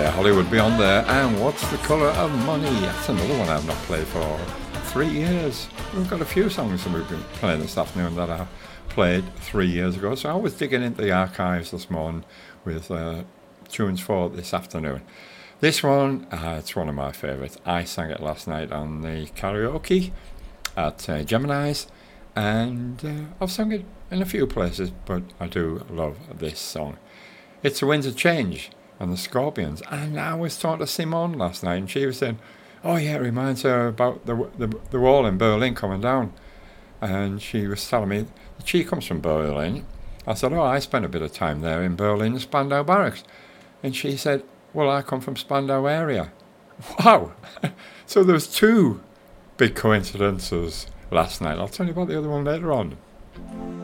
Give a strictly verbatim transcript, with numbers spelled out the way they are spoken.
Hollywood Beyond there, and What's the Colour of Money? That's another one I've not played for three years. We've got a few songs that we've been playing this afternoon that I played three years ago, so I was digging into the archives this morning with uh, tunes for this afternoon. This one, uh, it's one of my favourites. I sang it last night on the karaoke at uh, Gemini's, and uh, I've sung it in a few places, but I do love this song. It's The Winds of Change and the Scorpions. And I was talking to Simone last night, and she was saying, oh yeah, it reminds her about the, the the wall in Berlin coming down. And she was telling me that she comes from Berlin. I said, oh, I spent a bit of time there in Berlin, Spandau Barracks. And she said, well, I come from Spandau area. Wow! So there was two big coincidences last night. I'll tell you about the other one later on.